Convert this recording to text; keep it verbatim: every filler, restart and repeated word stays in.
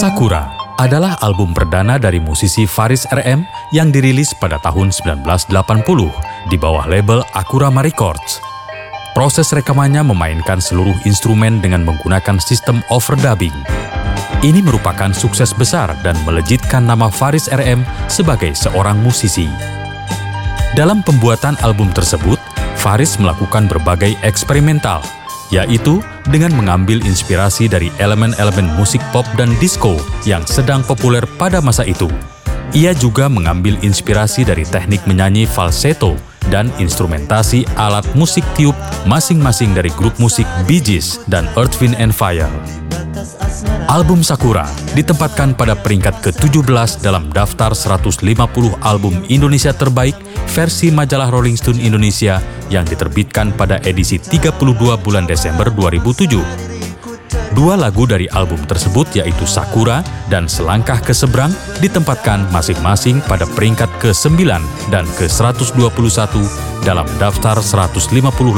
Sakura adalah album perdana dari musisi Faris R M yang dirilis pada tahun sembilan belas delapan puluh di bawah label Akurama Records. Proses rekamannya memainkan seluruh instrumen dengan menggunakan sistem overdubbing. Ini merupakan sukses besar dan melejitkan nama Faris R M sebagai seorang musisi. Dalam pembuatan album tersebut, Faris melakukan berbagai eksperimental, yaitu dengan mengambil inspirasi dari elemen-elemen musik pop dan disco yang sedang populer pada masa itu. Ia juga mengambil inspirasi dari teknik menyanyi falsetto dan instrumentasi alat musik tiup masing-masing dari grup musik Bee Gees dan Earth, Wind and Fire. Album Sakura ditempatkan pada peringkat ke tujuh belas dalam daftar seratus lima puluh album Indonesia terbaik versi majalah Rolling Stone Indonesia yang diterbitkan pada edisi tiga puluh dua bulan Desember dua ribu tujuh. Dua lagu dari album tersebut yaitu Sakura dan Selangkah ke Seberang ditempatkan masing-masing pada peringkat ke sembilan dan ke seratus dua puluh satu dalam daftar seratus lima puluh